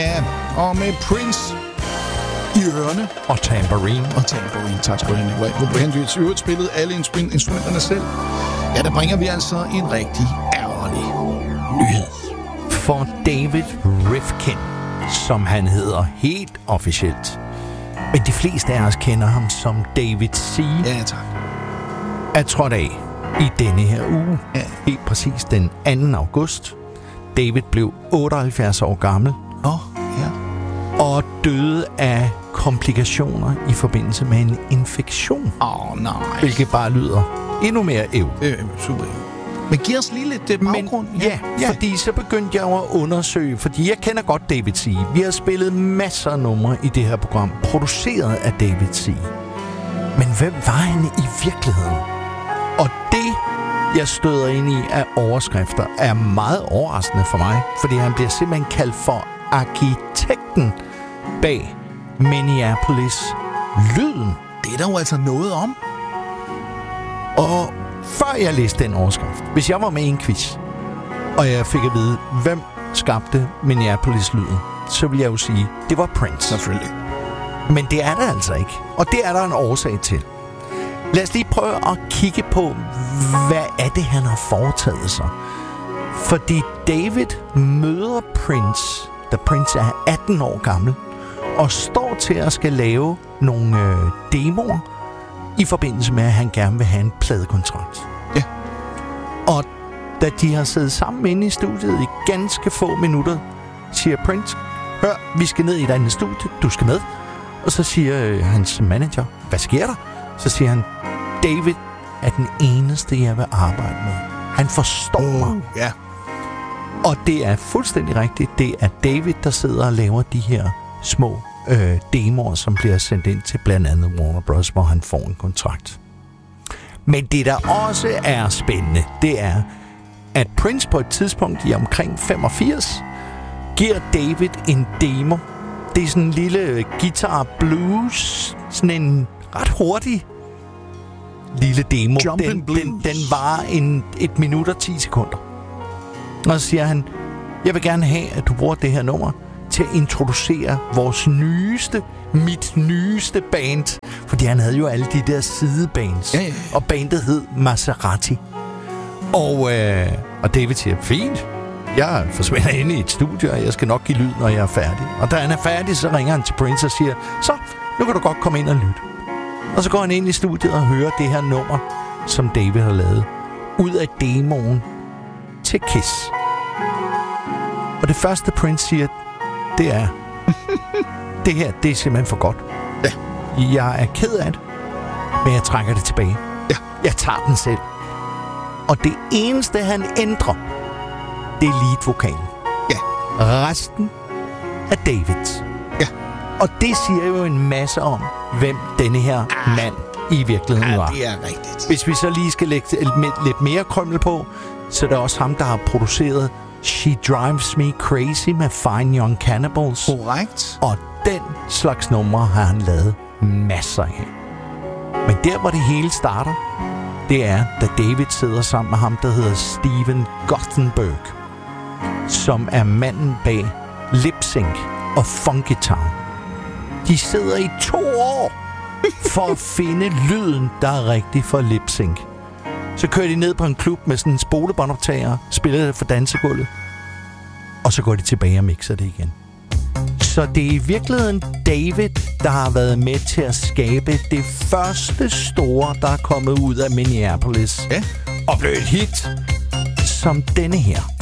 Ja, og med Prince i ørerne. Og tambourine. Tak skal du have, Nikolaj. Nu bliver han jo øvrigt spillet alle instrumenterne selv. Ja, der bringer vi altså en rigtig ærgerlig nyhed. For David Rifkin, som han hedder helt officielt. Men de fleste af os kender ham som David C. Ja, tak. Er trådt af i denne her uge. Ja. Helt præcis den 2. august. David blev 78 år gammel. Ja. Og døde af komplikationer i forbindelse med en infektion. Nej. Hvilket bare lyder endnu mere Super. Men giv os lige lidt baggrund. Ja, fordi så begyndte jeg at undersøge, fordi jeg kender godt David C. Vi har spillet masser af numre i det her program, produceret af David C. Men hvem var han i virkeligheden? Og det, jeg støder ind i af overskrifter, er meget overraskende for mig, fordi han bliver simpelthen kaldt for arkitekten bag Minneapolis-lyden. Det er der jo altså noget om. Og før jeg læste den overskrift, hvis jeg var med i en quiz, og jeg fik at vide, hvem skabte Minneapolis-lyden, så vil jeg jo sige, det var Prince. Selvfølgelig. Men det er det altså ikke. Og det er der en årsag til. Lad os lige prøve at kigge på, hvad er det, han har foretaget sig. Fordi David møder Prince, da Prince er 18 år gammel, og står til at skal lave nogle demoer, i forbindelse med, at han gerne vil have en pladekontrakt. Ja. Og da de har siddet sammen inde i studiet i ganske få minutter, siger Prince, hør, vi skal ned i et andet studie, du skal med. Og så siger hans manager, hvad sker der? Så siger han, David er den eneste, jeg vil arbejde med. Han forstår mig. Ja. Og det er fuldstændig rigtigt. Det er David, der sidder og laver de her små demoer, som bliver sendt ind til blandt andet Warner Bros., hvor han får en kontrakt. Men det, der også er spændende, det er, at Prince på et tidspunkt i omkring 85 giver David en demo. Det er sådan en lille guitar blues, sådan en ret hurtig lille demo. Den varer 1 minut og 10 sekunder. Og så siger han, jeg vil gerne have, at du bruger det her nummer til at introducere mit nyeste band. Fordi han havde jo alle de der sidebands. Ja. Og bandet hed Maserati. Og David siger, fint. Jeg forsvinder inde i et studie, og jeg skal nok give lyd, når jeg er færdig. Og da han er færdig, så ringer han til Prince og siger, så, nu kan du godt komme ind og lytte. Og så går han ind i studiet og hører det her nummer, som David har lavet, ud af demoen til Kiss. Og det første Prince siger, det er, det her, det er simpelthen for godt. Ja. Jeg er ked af det, men jeg trækker det tilbage. Ja. Jeg tager den selv. Og det eneste, han ændrer, det er lead-vokalen. Ja. Resten er Davids. Ja. Og det siger jo en masse om, hvem denne her mand i virkeligheden var. Det er rigtigt. Hvis vi så lige skal lægge lidt mere krømmel på, så er det også ham, der har produceret She Drives Me Crazy med Fine Young Cannibals. Korrekt. Og den slags numre har han lavet masser af. Men der, hvor det hele starter, det er, da David sidder sammen med ham, der hedder Steven Gothenburg, som er manden bag Lip Sync og Funky Town. De sidder i 2 år for at finde lyden, der er rigtig for Lip Sync. Så kører de ned på en klub med sådan en spolebåndoptager, spiller det for dansegulvet, og så går de tilbage og mixer det igen. Så det er i virkeligheden David, der har været med til at skabe det første store, der er kommet ud af Minneapolis. Ja. Og blev et hit, som denne her.